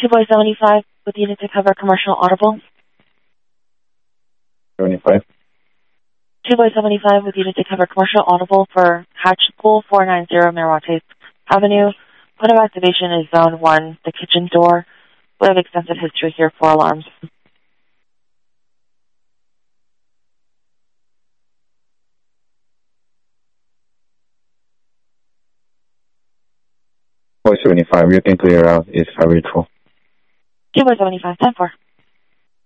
2 by 75 with unit to cover commercial audible. 75. 2 by 75 with unit to cover commercial audible for Hatch Pool 490 Mirates Avenue. Point of activation is zone 1, the kitchen door. We have extensive history here, 4 alarms. Boy 75, you can clear out. It's very true. 2 by 75, 10-4.